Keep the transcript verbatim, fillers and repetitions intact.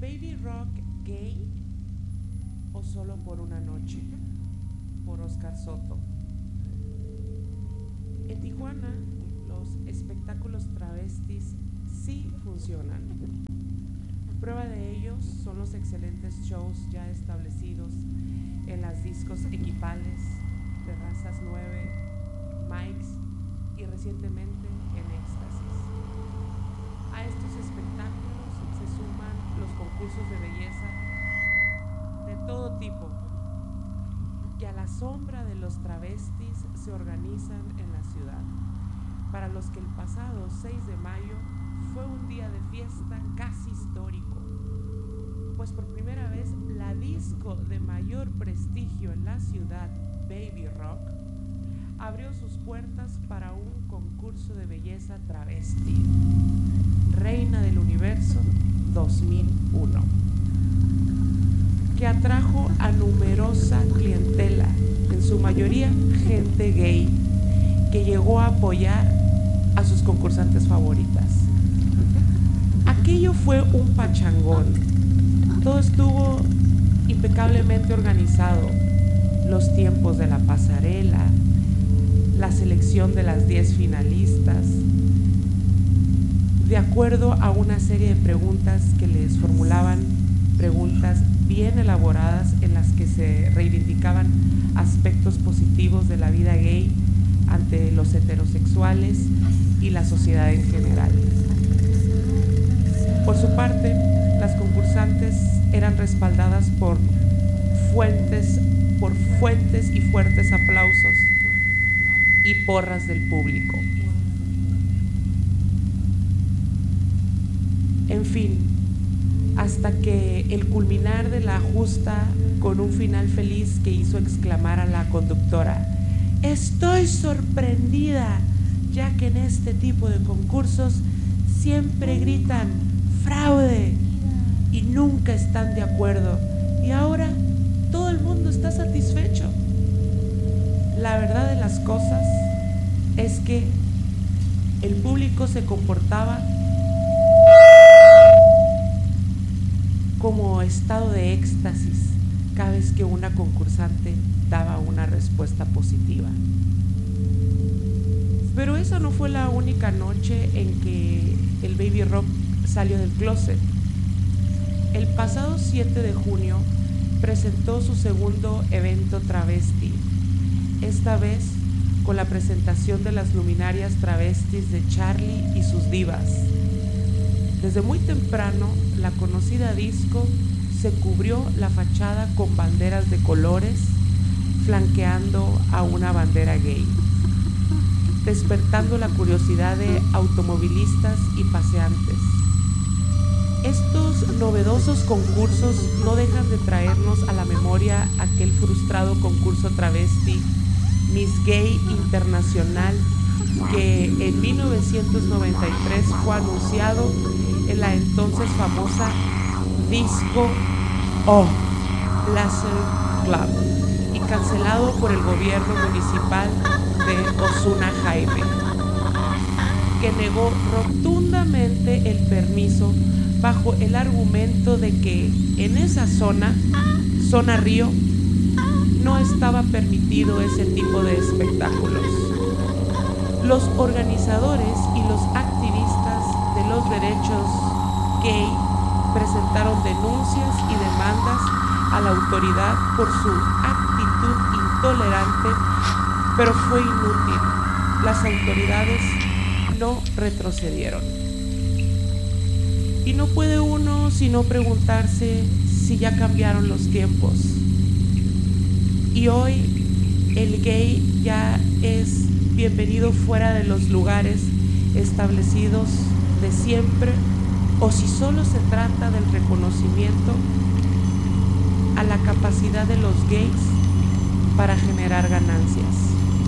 Baby Rock gay o solo por una noche? Por Oscar Soto. En Tijuana, los espectáculos travestis sí funcionan. Prueba de ellos son los excelentes shows ya establecidos en las discos Equipales, Terrazas nueve, Mike's y recientemente en Éxtasis. A estos espectáculos se suman los concursos de belleza de todo tipo que a la sombra de los travestis se organizan en la ciudad, para los que el pasado seis de mayo fue un día de fiesta casi histórico, pues por primera vez la disco de mayor prestigio en la ciudad, Baby Rock, abrió sus puertas para un concurso de belleza travesti, Reina del Universo dos mil uno, que atrajo a numerosa clientela, en su mayoría gente gay, que llegó a apoyar a sus concursantes favoritas. Aquello fue un pachangón. Todo estuvo impecablemente organizado. Los tiempos de la pasarela, la selección de las diez finalistas, de acuerdo a una serie de preguntas que les formulaban, preguntas bien elaboradas en las que se reivindicaban aspectos positivos de la vida gay ante los heterosexuales y la sociedad en general. Por su parte, las concursantes eran respaldadas por fuentes, por fuentes y fuertes aplausos y porras del público. En fin, hasta que el culminar de la justa con un final feliz que hizo exclamar a la conductora: "Estoy sorprendida, ya que en este tipo de concursos siempre gritan fraude y nunca están de acuerdo, y ahora todo el mundo está satisfecho". La verdad de las cosas es que el público se comportaba como estado de éxtasis cada vez que una concursante daba una respuesta positiva. Pero esa no fue la única noche en que el Baby Rock salió del closet. El pasado siete de junio presentó su segundo evento travesti, esta vez con la presentación de las luminarias travestis de Charlie y sus divas. Desde muy temprano, la conocida disco se cubrió la fachada con banderas de colores, flanqueando a una bandera gay, despertando la curiosidad de automovilistas y paseantes. Estos novedosos concursos no dejan de traernos a la memoria aquel frustrado concurso travesti Miss Gay Internacional que en mil novecientos noventa y tres fue anunciado en la entonces famosa Disco O Laser Club y cancelado por el gobierno municipal de Osuna Jaime, que negó rotundamente el permiso bajo el argumento de que en esa zona, zona Río, no estaba permitido ese tipo de espectáculos. Los organizadores y los activistas de los derechos gay presentaron denuncias y demandas a la autoridad por su actitud intolerante, pero fue inútil. Las autoridades no retrocedieron. Y no puede uno sino preguntarse si ya cambiaron los tiempos. Y hoy el gay ya es bienvenido fuera de los lugares establecidos de siempre, o si solo se trata del reconocimiento a la capacidad de los gays para generar ganancias.